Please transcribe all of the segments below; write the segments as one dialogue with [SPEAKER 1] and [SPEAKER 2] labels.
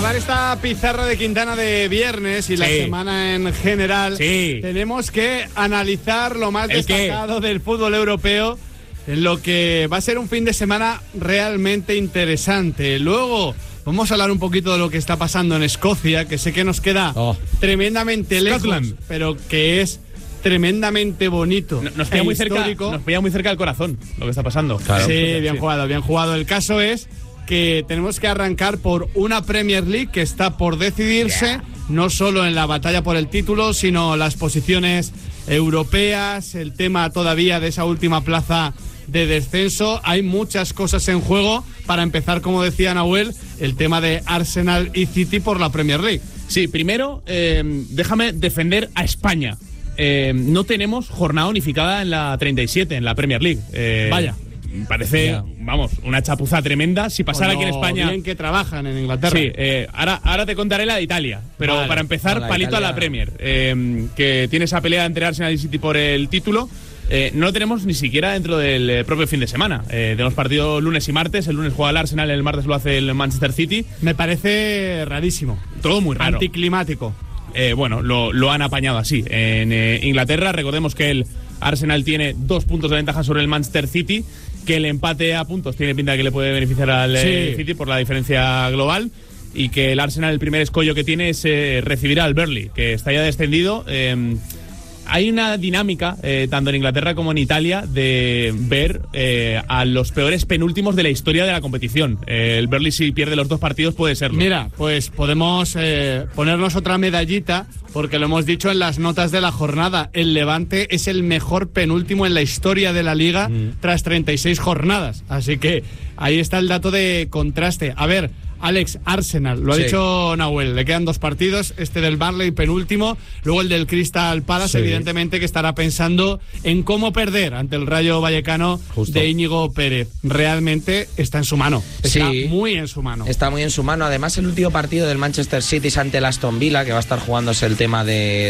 [SPEAKER 1] acabar esta pizarra de Quintana de viernes y la semana en general, tenemos que analizar lo más destacado del fútbol europeo, en lo que va a ser un fin de semana realmente interesante. Luego vamos a hablar un poquito de lo que está pasando en Escocia, que sé que nos queda tremendamente lejos, pero que es tremendamente bonito.
[SPEAKER 2] Nos pilla muy cerca del corazón lo que está pasando.
[SPEAKER 1] Claro. Sí, bien jugado. El caso es que tenemos que arrancar por una Premier League que está por decidirse, no solo en la batalla por el título, sino las posiciones europeas, el tema todavía de esa última plaza de descenso. Hay muchas cosas en juego. Para empezar, como decía Nahuel, el tema de Arsenal y City por la Premier League.
[SPEAKER 2] Sí, primero, déjame defender a España. No tenemos jornada unificada en la 37, en la Premier League.
[SPEAKER 1] Vaya.
[SPEAKER 2] Parece, una chapuza tremenda. Si pasara aquí en España.
[SPEAKER 1] Bien que trabajan en Inglaterra.
[SPEAKER 2] Sí, ahora te contaré la de Italia. Pero para empezar, palito Italia. A la Premier. Que tiene esa pelea entre Arsenal y City por el título. No lo tenemos ni siquiera dentro del propio fin de semana. Tenemos partido lunes y martes. El lunes juega el Arsenal, el martes lo hace el Manchester City.
[SPEAKER 1] Me parece rarísimo.
[SPEAKER 2] Todo muy raro.
[SPEAKER 1] Anticlimático.
[SPEAKER 2] Lo han apañado así. En Inglaterra, recordemos que el Arsenal tiene 2 puntos de ventaja sobre el Manchester City, que el empate a puntos tiene pinta de que le puede beneficiar al City por la diferencia global, y que el Arsenal, el primer escollo que tiene es recibir al Burnley, que está ya descendido. Hay una dinámica, tanto en Inglaterra como en Italia, de ver a los peores penúltimos de la historia de la competición. El Burnley, si pierde los 2 partidos, puede serlo.
[SPEAKER 1] Mira, pues podemos ponernos otra medallita, porque lo hemos dicho en las notas de la jornada. El Levante es el mejor penúltimo en la historia de la Liga tras 36 jornadas. Así que ahí está el dato de contraste. A ver, Alex, Arsenal, lo ha dicho Nahuel, le quedan 2 partidos, este del Burnley penúltimo, luego el del Crystal Palace, evidentemente que estará pensando en cómo perder ante el Rayo Vallecano de Íñigo Pérez. Realmente está en su mano, está muy en su mano.
[SPEAKER 3] Está muy en su mano. Además, el último partido del Manchester City es ante el Aston Villa, que va a estar jugándose el tema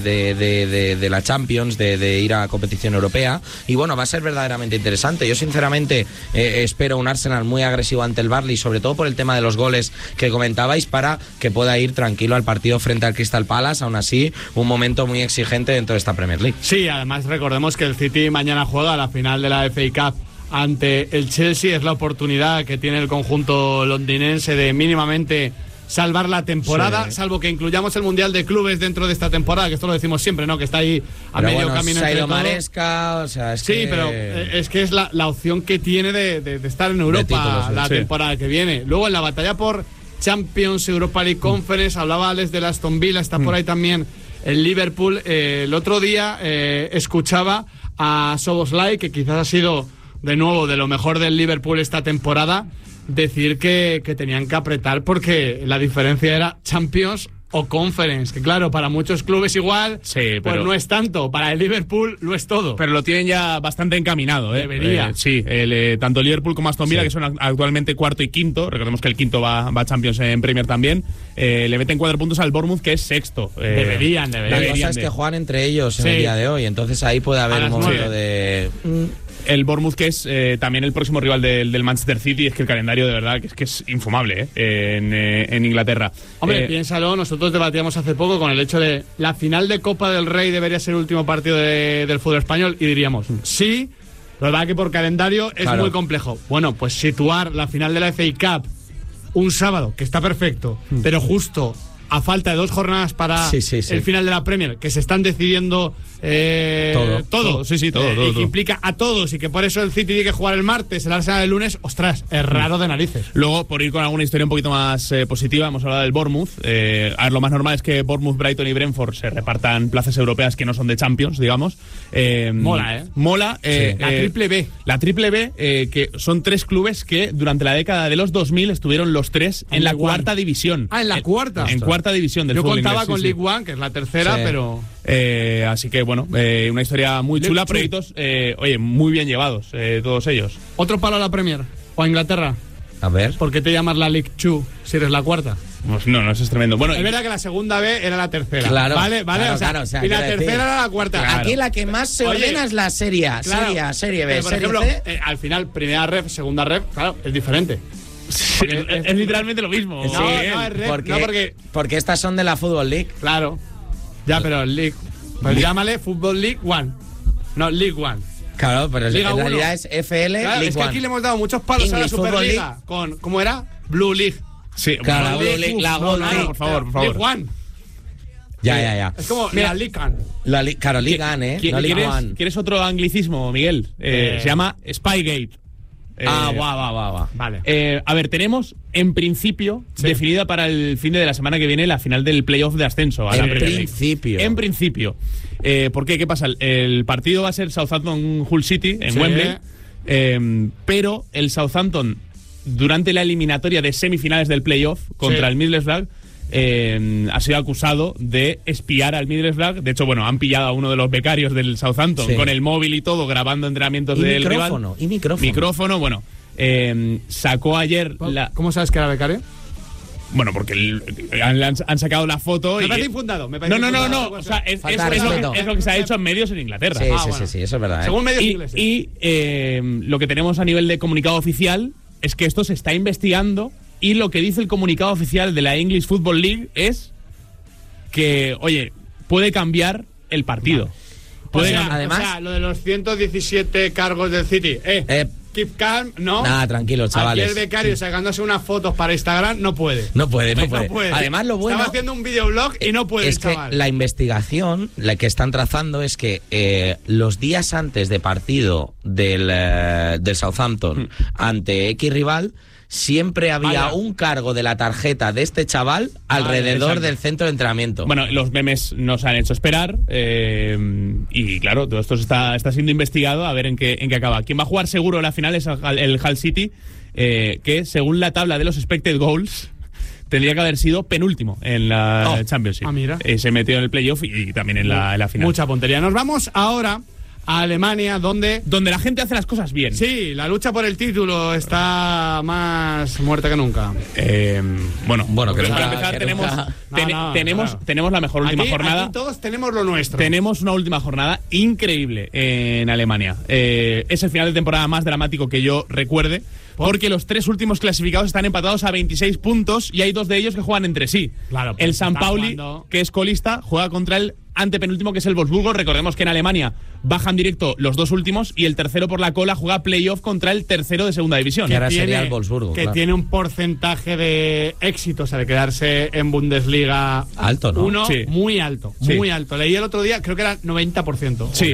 [SPEAKER 3] de la Champions, de ir a competición europea, y bueno, va a ser verdaderamente interesante. Yo sinceramente espero un Arsenal muy agresivo ante el Burnley, sobre todo por el tema de los goles que comentabais, para que pueda ir tranquilo al partido frente al Crystal Palace. Aún así, un momento muy exigente dentro de esta Premier League.
[SPEAKER 1] Sí, además recordemos que el City mañana juega la final de la FA Cup ante el Chelsea. Es la oportunidad que tiene el conjunto londinense de mínimamente salvar la temporada, salvo que incluyamos el Mundial de Clubes dentro de esta temporada, que esto lo decimos siempre, ¿no? Que está ahí a medio camino entre todos.
[SPEAKER 3] Maresca, o sea,
[SPEAKER 1] pero es que es la opción que tiene de estar en Europa temporada que viene. Luego en la batalla por Champions, Europa League Conference, hablaba Alex del Aston Villa, está por ahí también el Liverpool. El otro día escuchaba a Szoboszlai, que quizás ha sido de nuevo de lo mejor del Liverpool esta temporada, decir que tenían que apretar porque la diferencia era Champions o Conference, que claro, para muchos clubes igual, pues no es tanto, para el Liverpool lo es todo.
[SPEAKER 2] Pero lo tienen ya bastante encaminado, ¿eh?
[SPEAKER 1] Debería.
[SPEAKER 2] Tanto Liverpool como Aston Villa, que son actualmente 4º y 5º, recordemos que el 5º va a Champions en Premier también, le meten 4 puntos al Bournemouth, que es 6º.
[SPEAKER 1] Deberían.
[SPEAKER 3] La cosa es que juegan entre ellos en el día de hoy, entonces ahí puede haber un momento de...
[SPEAKER 2] El Bournemouth, que es también el próximo rival del Manchester City. Es que el calendario de verdad que es infumable en Inglaterra.
[SPEAKER 1] Hombre, piénsalo, nosotros debatíamos hace poco con el hecho de la final de Copa del Rey debería ser el último partido del fútbol español, y diríamos sí, la verdad que por calendario es muy complejo. Bueno, pues situar la final de la FA Cup un sábado, que está perfecto, pero justo a falta de 2 jornadas para el final de la Premier, que se están decidiendo todo. Y que implica a todos, y que por eso el City tiene que jugar el martes, el Arsenal el lunes. Ostras, es raro de narices.
[SPEAKER 2] Luego, por ir con alguna historia un poquito más positiva, hemos hablado del Bournemouth. A ver, lo más normal es que Bournemouth, Brighton y Brentford se repartan plazas europeas que no son de Champions, digamos.
[SPEAKER 1] Mola. La triple B.
[SPEAKER 2] La triple B, que son 3 clubes que durante la década de los 2000 estuvieron los 3 en la 4ª división.
[SPEAKER 1] En la cuarta.
[SPEAKER 2] En 4ª división del fútbol inglés.
[SPEAKER 1] Yo contaba con League One, que es la tercera, pero...
[SPEAKER 2] así que bueno, una historia muy chula, proyectos muy bien llevados, todos ellos.
[SPEAKER 1] ¿Otro palo a la Premier o a Inglaterra?
[SPEAKER 3] A ver.
[SPEAKER 1] ¿Por qué te llamas la League 2 si eres la 4ª?
[SPEAKER 2] Pues no, eso es tremendo. Bueno,
[SPEAKER 1] es verdad que la segunda B era la tercera.
[SPEAKER 3] Claro.
[SPEAKER 1] ¿Vale?
[SPEAKER 3] Claro,
[SPEAKER 1] Y la tercera era la 4ª.
[SPEAKER 3] Claro. Aquí la que más se ordena es la serie B.
[SPEAKER 1] Pero, por ejemplo, al final, primera ref, segunda ref, claro, es diferente.
[SPEAKER 2] Sí, es literalmente lo mismo.
[SPEAKER 3] Sí,
[SPEAKER 1] no, es rep,
[SPEAKER 3] porque estas son de la Football League.
[SPEAKER 1] Claro. Ya, pero League. Pues llámale Football League One. No, League One.
[SPEAKER 3] Claro, pero
[SPEAKER 1] Liga
[SPEAKER 3] en
[SPEAKER 1] 1.
[SPEAKER 3] realidad es FL
[SPEAKER 1] Claro,
[SPEAKER 3] League
[SPEAKER 1] es que
[SPEAKER 3] One.
[SPEAKER 1] aquí le hemos dado muchos palos a la
[SPEAKER 3] English Football
[SPEAKER 1] Superliga con, ¿cómo era? Blue League.
[SPEAKER 2] Sí,
[SPEAKER 3] Claro, la
[SPEAKER 2] bueno,
[SPEAKER 3] Blue League, la Blue League.
[SPEAKER 2] por favor.
[SPEAKER 1] League One.
[SPEAKER 3] Ya.
[SPEAKER 1] Es como
[SPEAKER 2] Mira,
[SPEAKER 1] la League One.
[SPEAKER 3] Claro, League One, No League One.
[SPEAKER 2] ¿Quieres otro anglicismo, Miguel? Se llama Spygate.
[SPEAKER 3] Va.
[SPEAKER 1] Vale.
[SPEAKER 2] A ver, tenemos en principio definida para el fin de la semana que viene la final del playoff de ascenso a la Premier League. En principio. ¿Por qué? ¿Qué pasa? El partido va a ser Southampton-Hull City en Wembley, pero el Southampton durante la eliminatoria de semifinales del playoff contra el Middlesbrough ha sido acusado de espiar al Middlesbrough. De hecho, bueno, han pillado a uno de los becarios del Southampton con el móvil y todo, grabando entrenamientos del rival.
[SPEAKER 3] Y micrófono.
[SPEAKER 2] Bueno, sacó ayer la...
[SPEAKER 1] ¿Cómo sabes que era becario?
[SPEAKER 2] Bueno, porque han sacado la foto
[SPEAKER 1] Me
[SPEAKER 2] y...
[SPEAKER 1] parece infundado.
[SPEAKER 2] No. O sea, es lo que se ha hecho en medios en Inglaterra.
[SPEAKER 3] Sí, eso es verdad.
[SPEAKER 1] Según medios ingleses.
[SPEAKER 2] Y lo que tenemos a nivel de comunicado oficial es que esto se está investigando. Y lo que dice el comunicado oficial de la English Football League es que, oye, puede cambiar el partido.
[SPEAKER 3] Además,
[SPEAKER 1] o sea, lo de los 117 cargos del City. Keep calm, ¿no?
[SPEAKER 3] Nada, tranquilos, chavales.
[SPEAKER 1] Aquí el becario sacándose unas fotos para Instagram no puede.
[SPEAKER 3] No puede. Además, lo bueno...
[SPEAKER 1] Estaba haciendo un videoblog y no puede,
[SPEAKER 3] es
[SPEAKER 1] chaval.
[SPEAKER 3] que la investigación, la que están trazando es que los días antes de partido del Southampton ante X rival, siempre había un cargo de la tarjeta de este chaval alrededor del centro de entrenamiento.
[SPEAKER 2] Bueno, los memes nos han hecho esperar y claro, todo esto está siendo investigado a ver en qué acaba. Quien va a jugar seguro la final es el Hull City, que según la tabla de los expected goals tendría que haber sido penúltimo en la Championship.
[SPEAKER 1] Mira.
[SPEAKER 2] Se metió en el playoff y también en la final.
[SPEAKER 1] Mucha puntería. Nos vamos ahora a Alemania, donde
[SPEAKER 2] la gente hace las cosas bien.
[SPEAKER 1] Sí, la lucha por el título está más muerta que nunca.
[SPEAKER 2] Bueno,
[SPEAKER 3] que
[SPEAKER 2] para
[SPEAKER 3] nunca,
[SPEAKER 2] empezar tenemos la mejor última jornada.
[SPEAKER 1] Aquí todos tenemos lo nuestro.
[SPEAKER 2] Tenemos una última jornada increíble en Alemania. Es el final de temporada más dramático que yo recuerde, porque los 3 últimos clasificados están empatados a 26 puntos y hay 2 de ellos que juegan entre sí.
[SPEAKER 1] Claro,
[SPEAKER 2] el San Pauli, que es colista, juega contra el antepenúltimo, que es el Wolfsburgo. Recordemos que en Alemania bajan directo los 2 últimos y el tercero por la cola juega playoff contra el tercero de segunda división.
[SPEAKER 3] Que ahora sería el Wolfsburgo.
[SPEAKER 1] Que tiene un porcentaje de éxito, o sea, de quedarse en Bundesliga
[SPEAKER 3] alto, ¿no?
[SPEAKER 1] Muy alto, muy alto. Leí el otro día, creo que era 90%,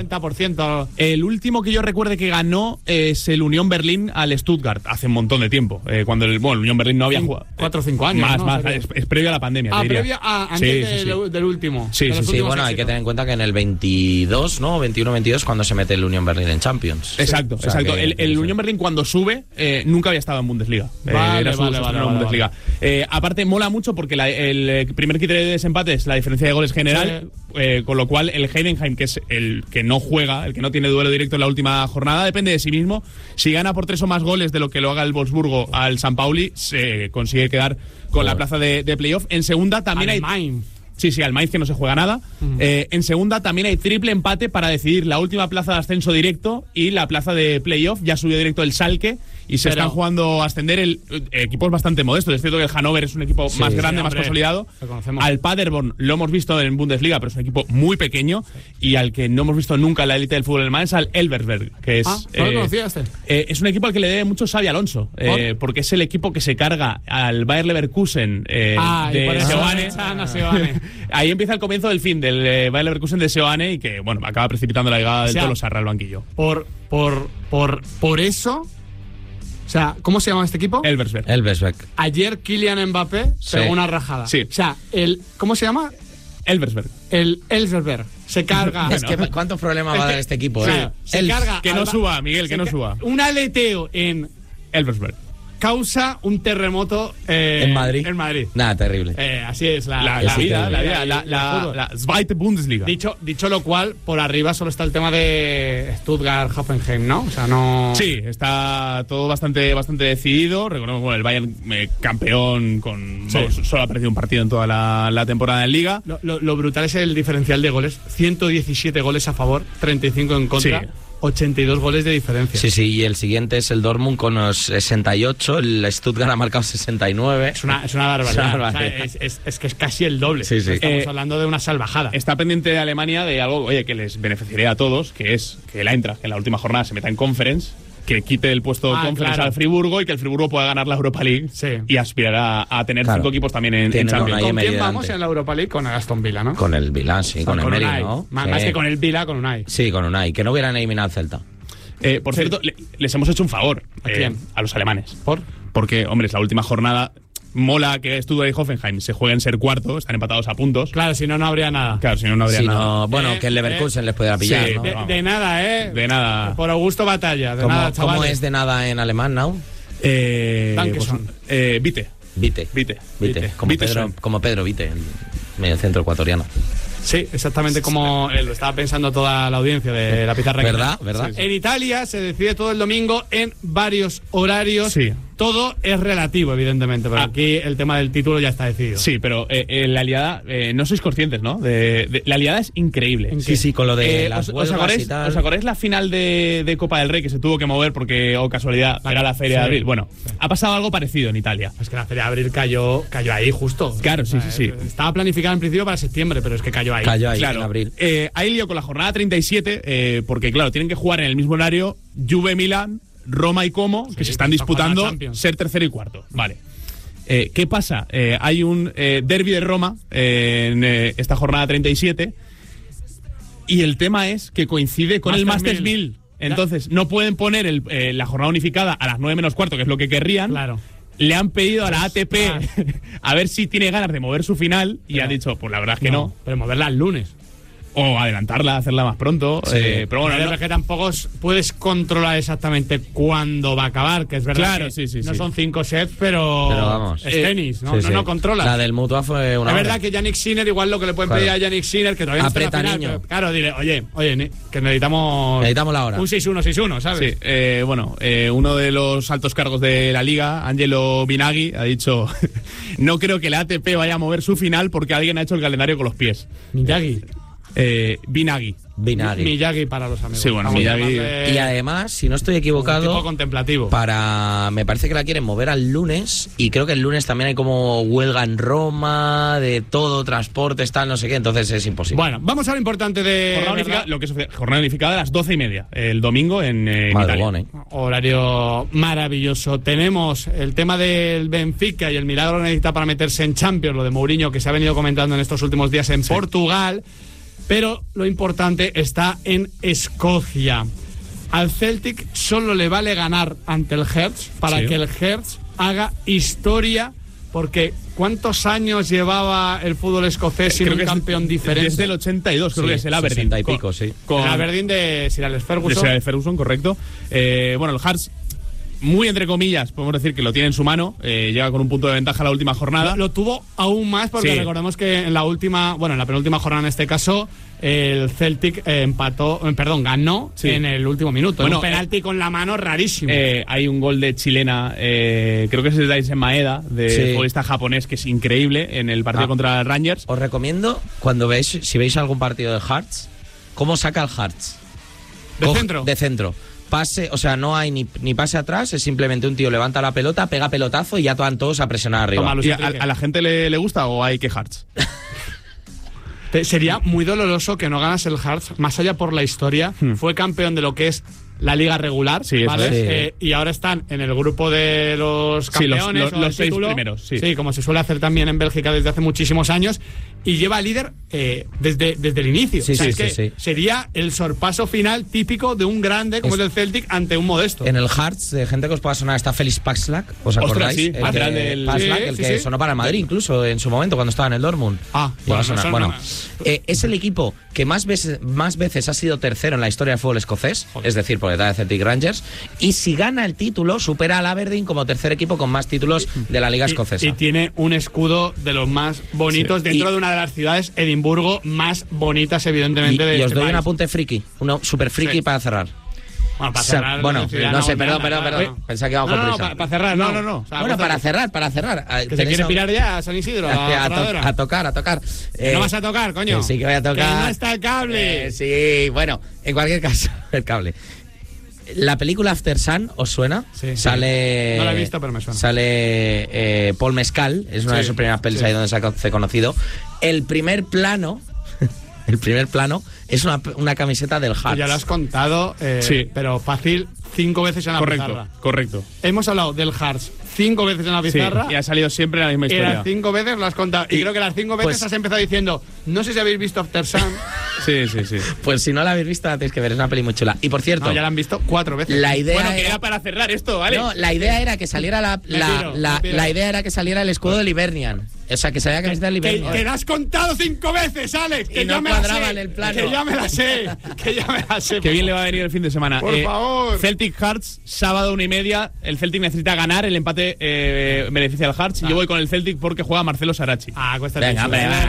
[SPEAKER 1] 80%.
[SPEAKER 2] El último que yo recuerde que ganó es el Unión Berlín al Stuttgart, hace un montón de tiempo, cuando el Unión Berlín no había jugado.
[SPEAKER 1] 4 o 5 años.
[SPEAKER 2] Más, es previo a la pandemia.
[SPEAKER 1] Antes del último.
[SPEAKER 3] Sí, bueno, hay que tener en cuenta que en el 22, ¿no? 21-22, cuando se mete el Unión Berlin en Champions.
[SPEAKER 2] Exacto. El Unión Berlin, cuando sube, nunca había estado en Bundesliga. Era su Bundesliga. Aparte, mola mucho porque el primer criterio de desempate es la diferencia de goles general, con lo cual el Heidenheim, que es el que no juega, el que no tiene duelo directo en la última jornada, depende de sí mismo. Si gana por 3 o más goles de lo que lo haga el Wolfsburgo al San Pauli, se consigue quedar con la plaza de playoff. En segunda también hay... Sí, al Mainz, que no se juega nada. En segunda también hay triple empate para decidir la última plaza de ascenso directo y la plaza de playoff. Ya subió directo el Schalke y se están jugando a ascender equipos bastante modestos. Es cierto que el Hannover es un equipo más grande, más consolidado. Al Paderborn lo hemos visto en Bundesliga, pero es un equipo muy pequeño. Y al que no hemos visto nunca en la élite del fútbol alemán es al Elversberg, que es...
[SPEAKER 1] ¿no lo conocía este?
[SPEAKER 2] Es un equipo al que le debe mucho Xabi Alonso, porque es el equipo que se carga al Bayer Leverkusen de Seoane. Ahí empieza el comienzo del fin del Bayer Leverkusen de Seoane y que, bueno, acaba precipitando la llegada del Tolosarra al banquillo.
[SPEAKER 1] Por eso... O sea, ¿cómo se llama este equipo?
[SPEAKER 3] Elversberg.
[SPEAKER 1] Ayer Kylian Mbappé pegó una rajada.
[SPEAKER 2] Sí.
[SPEAKER 1] O sea, ¿cómo se llama?
[SPEAKER 2] Elversberg.
[SPEAKER 1] El Elversberg se carga.
[SPEAKER 3] Es que ¿cuántos problemas va a dar este equipo?
[SPEAKER 1] Se carga.
[SPEAKER 2] Que no suba, Miguel, que no suba.
[SPEAKER 1] Un aleteo en
[SPEAKER 2] Elversberg
[SPEAKER 1] causa un terremoto
[SPEAKER 3] en Madrid. Nada, terrible.
[SPEAKER 1] Así es la
[SPEAKER 2] vida, la Zweite Bundesliga.
[SPEAKER 1] Dicho lo cual, por arriba solo está el tema de Stuttgart-Hoffenheim, ¿no? O sea, no...
[SPEAKER 2] Sí, está todo bastante decidido. Recordemos, el Bayern campeón solo ha perdido un partido en toda la temporada en Liga.
[SPEAKER 1] Lo brutal es el diferencial de goles. 117 goles a favor, 35 en contra. 82 goles de diferencia.
[SPEAKER 3] Sí, y el siguiente es el Dortmund con los 68, el Stuttgart ha marcado 69.
[SPEAKER 1] Es una barbaridad. O sea, es que es casi el doble.
[SPEAKER 3] Sí.
[SPEAKER 1] Estamos hablando de una salvajada.
[SPEAKER 2] Está pendiente de Alemania de algo, oye, que les beneficiaría a todos, que es que el Eintracht en la última jornada se meta en Conference, que quite el puesto de Conference al Friburgo y que el Friburgo pueda ganar la Europa League y aspirar a tener 5 equipos también en Champions.
[SPEAKER 1] ¿Con quién vamos en la Europa League? Con el Aston Villa, ¿no?
[SPEAKER 3] Con el Villa, sí, con el Emery, ¿no?
[SPEAKER 1] Más que con el Villa, con Unai.
[SPEAKER 3] Sí, con Unai, que no hubieran eliminado al Celta.
[SPEAKER 2] Por cierto, les hemos hecho un favor.
[SPEAKER 1] ¿A quién?
[SPEAKER 2] A los alemanes.
[SPEAKER 1] ¿Por?
[SPEAKER 2] Porque, hombre, es la última jornada. Mola que Stuttgart y Hoffenheim se jueguen ser cuarto, están empatados a puntos.
[SPEAKER 1] Claro, si no, no habría nada.
[SPEAKER 2] Claro, si no, no habría nada.
[SPEAKER 3] Bueno, que el Leverkusen les pudiera pillar,
[SPEAKER 2] sí,
[SPEAKER 3] ¿no?
[SPEAKER 1] De nada, ¿eh?
[SPEAKER 2] De nada.
[SPEAKER 1] Por Augusto Batalla, de nada, chavales.
[SPEAKER 3] ¿Cómo es de nada en alemán, no?
[SPEAKER 1] Vite.
[SPEAKER 3] Como Pedro Vite, el mediocentro ecuatoriano.
[SPEAKER 1] Sí, exactamente como lo estaba pensando toda la audiencia de la pizarra.
[SPEAKER 3] ¿Verdad?
[SPEAKER 1] Sí. En Italia se decide todo el domingo en varios horarios.
[SPEAKER 2] Sí.
[SPEAKER 1] Todo es relativo, evidentemente, pero aquí el tema del título ya está decidido.
[SPEAKER 2] Sí, pero la liada, no sois conscientes, ¿no? La liada es increíble.
[SPEAKER 3] Sí, con lo de las huelgas y tal.
[SPEAKER 2] ¿Os acordáis la final de Copa del Rey que se tuvo que mover porque, casualidad, era la Feria de Abril? Bueno, ha pasado algo parecido en Italia.
[SPEAKER 1] Es que la Feria de Abril cayó ahí justo.
[SPEAKER 2] Claro, sí.
[SPEAKER 1] Estaba planificada en principio para septiembre, pero es que cayó ahí.
[SPEAKER 2] Claro.
[SPEAKER 3] En abril.
[SPEAKER 2] Hay lío con la jornada 37, porque, claro, tienen que jugar en el mismo horario Juve-Milan, Roma y Como, que se están disputando ser tercero y cuarto. Vale. ¿Qué pasa? Hay un derbi de Roma en esta jornada 37 y el tema es que coincide con el Masters 1000. Entonces, no pueden poner la jornada unificada a las 9 menos cuarto, que es lo que querrían.
[SPEAKER 1] Claro.
[SPEAKER 2] Le han pedido a la ATP a ver si tiene ganas de mover su final y ha dicho, pues la verdad es que no.
[SPEAKER 1] Pero moverla el lunes.
[SPEAKER 2] O adelantarla, hacerla más pronto.
[SPEAKER 3] Sí.
[SPEAKER 2] Pero bueno,
[SPEAKER 1] es que tampoco puedes controlar exactamente cuándo va a acabar, que es verdad.
[SPEAKER 2] Claro,
[SPEAKER 1] que
[SPEAKER 2] sí.
[SPEAKER 1] No son 5 sets, pero
[SPEAKER 3] vamos.
[SPEAKER 1] es tenis, ¿no? No controlas.
[SPEAKER 3] La del Mutua fue una.
[SPEAKER 1] Es verdad que Yannick Sinner, igual lo que le pueden pedir a Yannick Sinner, que todavía no está en la final,
[SPEAKER 3] niño.
[SPEAKER 1] Claro, dile, oye, que necesitamos
[SPEAKER 3] la hora.
[SPEAKER 1] Un 6-1, ¿sabes?
[SPEAKER 2] Sí, uno de los altos cargos de la liga, Angelo Binaghi, ha dicho: no creo que la ATP vaya a mover su final porque alguien ha hecho el calendario con los pies.
[SPEAKER 1] Miyagi.
[SPEAKER 2] Binaghi.
[SPEAKER 1] Miyagi para los amigos.
[SPEAKER 2] Sí, bueno, Miyagi.
[SPEAKER 3] Y además, si no estoy equivocado,
[SPEAKER 1] un tipo contemplativo.
[SPEAKER 3] Me parece que la quieren mover al lunes y creo que el lunes también hay como huelga en Roma, de todo, transportes, tal, no sé qué, entonces es imposible.
[SPEAKER 1] Bueno, vamos a lo importante de
[SPEAKER 2] jornada unificada a las 12:30 el domingo en Italia.
[SPEAKER 1] Horario maravilloso. Tenemos el tema del Benfica y el milagro que necesita para meterse en Champions, lo de Mourinho que se ha venido comentando en estos últimos días en Portugal. Pero lo importante está en Escocia. Al Celtic solo le vale ganar ante el Hearts para que el Hearts haga historia, porque ¿cuántos años llevaba el fútbol escocés sin un campeón diferente?
[SPEAKER 2] Desde el 82, creo que es el Aberdeen.
[SPEAKER 3] 60 y pico, sí.
[SPEAKER 1] Con el Aberdeen de Sir Alex Ferguson.
[SPEAKER 2] De Sir Alex Ferguson, correcto. Bueno, el Hearts, muy entre comillas, podemos decir que lo tiene en su mano, llega con un punto de ventaja a la última jornada.
[SPEAKER 1] Lo tuvo aún más porque recordemos que en la penúltima jornada en este caso, el Celtic ganó en el último minuto. Un penalti con la mano rarísimo.
[SPEAKER 2] Hay un gol de chilena, creo que es de Daisen Maeda, de futbolista japonés, que es increíble en el partido contra Rangers.
[SPEAKER 3] Os recomiendo, si veis algún partido de Hearts, cómo saca el Hearts. De centro. Pase, o sea, no hay ni pase atrás, es simplemente un tío levanta la pelota, pega pelotazo y ya van todos a presionar arriba.
[SPEAKER 2] ¿Y a la gente le gusta o hay que Hearts?
[SPEAKER 1] Sería muy doloroso que no ganas el Hearts, más allá por la historia. Fue campeón de lo que es la liga regular, ¿vale? Y ahora están en el grupo de los campeones,
[SPEAKER 2] los 6 primeros.
[SPEAKER 1] Sí, como se suele hacer también en Bélgica desde hace muchísimos años, y lleva líder desde el inicio. Sería el sorpaso final típico de un grande como es el Celtic ante un modesto.
[SPEAKER 3] En el Hearts, de gente que os pueda sonar, está Félix Paxlak, ¿os acordáis?
[SPEAKER 2] Sí,
[SPEAKER 3] el que sonó para el Madrid incluso en su momento cuando estaba en el Dortmund. Es el equipo que más veces ha sido tercero en la historia del fútbol escocés, es decir, por detrás de Celtic Rangers, y si gana el título supera al Aberdeen como tercer equipo con más títulos de la liga escocesa.
[SPEAKER 1] Y tiene un escudo de los más bonitos dentro de una de las ciudades, Edimburgo, más bonitas evidentemente de
[SPEAKER 3] y os
[SPEAKER 1] este
[SPEAKER 3] doy
[SPEAKER 1] país.
[SPEAKER 3] un apunte friki, uno super friki para cerrar.
[SPEAKER 1] Bueno, para cerrar.
[SPEAKER 3] No sé, perdón. Pensaba que íbamos con prisa.
[SPEAKER 1] Para cerrar, no.
[SPEAKER 3] O sea, bueno, para cerrar.
[SPEAKER 1] Que se quiere pirar ya a San Isidro,
[SPEAKER 3] a tocar.
[SPEAKER 1] No vas a tocar, coño.
[SPEAKER 3] Sí que voy a tocar.
[SPEAKER 1] Que no está el cable.
[SPEAKER 3] Sí, bueno, en cualquier caso, el cable. La película After Sun, ¿os suena?
[SPEAKER 1] Sí.
[SPEAKER 3] Sale.
[SPEAKER 1] No la he visto, pero me suena.
[SPEAKER 3] Sale Paul Mescal, es una de sus primeras pelis ahí donde se hace conocido. El primer plano es una camiseta del Hearts.
[SPEAKER 1] Ya lo has contado, pero fácil 5 veces en la pizarra.
[SPEAKER 2] Correcto.
[SPEAKER 1] Hemos hablado del Hearts 5 veces en la pizarra.
[SPEAKER 2] Sí, y ha salido siempre la misma historia.
[SPEAKER 1] Y las 5 veces lo has contado. Y creo que las 5 veces has empezado diciendo, no sé si habéis visto After Sun.
[SPEAKER 2] Sí.
[SPEAKER 3] Pues si no la habéis visto, la tenéis que ver, es una peli muy chula. Y por cierto...
[SPEAKER 1] No, ya la han visto 4 veces.
[SPEAKER 3] La idea
[SPEAKER 2] bueno, que era para cerrar esto, ¿vale?
[SPEAKER 3] No, la idea era que saliera la idea era que saliera el escudo del Hibernian. O sea, que salía la camiseta del Hibernian.
[SPEAKER 1] Que la has contado 5 veces, Alex. Que
[SPEAKER 3] y no cuadraba en el plano.
[SPEAKER 1] Que ya me la sé.
[SPEAKER 2] Que bien le va a venir el fin de semana.
[SPEAKER 1] Por favor.
[SPEAKER 2] Celtic Hearts, sábado 1:30. El Celtic necesita ganar. El empate beneficia al Hearts. Yo voy con el Celtic porque juega Marcelo Sarachi.
[SPEAKER 1] Cuesta.
[SPEAKER 3] Venga,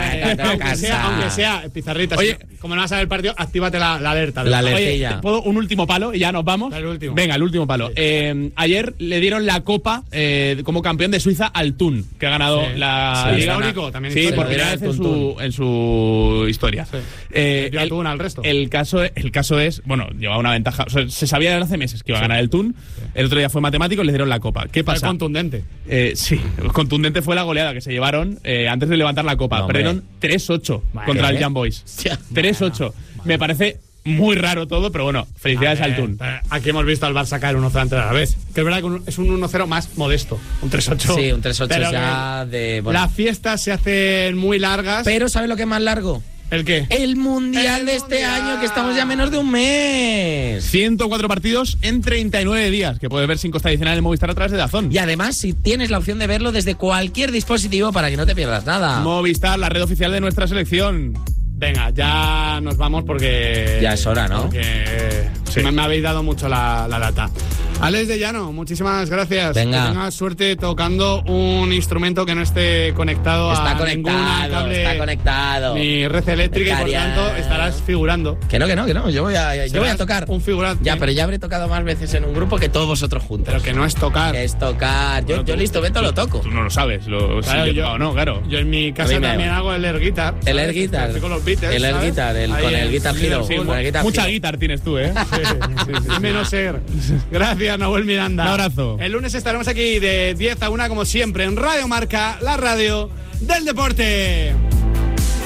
[SPEAKER 1] aunque sea pizarrita.
[SPEAKER 2] Oye,
[SPEAKER 1] como no vas a ver el partido, actívate la alerta.
[SPEAKER 3] La alertilla.
[SPEAKER 2] Oye, ¿puedo un último palo y ya nos vamos?
[SPEAKER 1] El último.
[SPEAKER 2] Venga, el último palo. Ayer le dieron la copa como campeón de Suiza al Thun, que ha ganado la Liga
[SPEAKER 1] único, también.
[SPEAKER 2] Sí, por primera vez en su historia.
[SPEAKER 1] Sí. Al Thun al resto.
[SPEAKER 2] El caso es, bueno, llevaba una ventaja. O sea, se sabía desde hace meses que iba a ganar el Thun. El otro día fue matemático y le dieron la copa. ¿Qué pasa?
[SPEAKER 1] Fue contundente.
[SPEAKER 2] Sí, contundente fue la goleada que se llevaron antes de levantar la copa. Perdieron 3-8 contra el Young Boys. 3-8. Me parece muy raro todo, pero bueno, felicidades al Thun.
[SPEAKER 1] Aquí hemos visto al Barça caer 1-0 antes de la vez. Que es verdad que es un 1-0 más modesto. Un 3-8.
[SPEAKER 3] Sí, un 3-8 ya de... Bueno.
[SPEAKER 1] Las fiestas se hacen muy largas.
[SPEAKER 3] Pero ¿sabes lo que es más largo?
[SPEAKER 1] ¿El qué?
[SPEAKER 3] El mundial de este año, que estamos ya menos de un mes.
[SPEAKER 2] 104 partidos en 39 días, que puedes ver sin coste adicional en Movistar a través de DAZN.
[SPEAKER 3] Y además, si tienes la opción de verlo desde cualquier dispositivo para que no te pierdas nada.
[SPEAKER 2] Movistar, la red oficial de nuestra selección.
[SPEAKER 1] Venga, ya nos vamos porque...
[SPEAKER 3] Ya es hora, ¿no?
[SPEAKER 1] Porque me habéis dado mucho la data. Alex de Llano, muchísimas gracias.
[SPEAKER 3] Venga.
[SPEAKER 1] Que tengas suerte tocando un instrumento que no esté conectado ninguna cable.
[SPEAKER 3] Está conectado.
[SPEAKER 1] Ni red eléctrica y por tanto estarás figurando.
[SPEAKER 3] Que no. Yo voy a tocar.
[SPEAKER 1] Un figurante.
[SPEAKER 3] Ya, pero ya habré tocado más veces en un grupo que todos vosotros juntos.
[SPEAKER 1] Pero que no es tocar.
[SPEAKER 3] Que es tocar. Yo el instrumento lo toco.
[SPEAKER 2] Tú no lo sabes.
[SPEAKER 1] Claro,
[SPEAKER 2] si yo no, claro.
[SPEAKER 1] Yo en mi casa también hago el air guitar.
[SPEAKER 3] El air guitar.
[SPEAKER 1] Con los Beatles,
[SPEAKER 3] el air guitar. Con el Guitar Hero.
[SPEAKER 2] Mucha guitar tienes tú, ¿eh?
[SPEAKER 1] Sí. Menos ser. Gracias, Nahuel Miranda.
[SPEAKER 2] Un abrazo.
[SPEAKER 1] El lunes estaremos aquí de 10 a 1 como siempre en Radio Marca, la radio del deporte.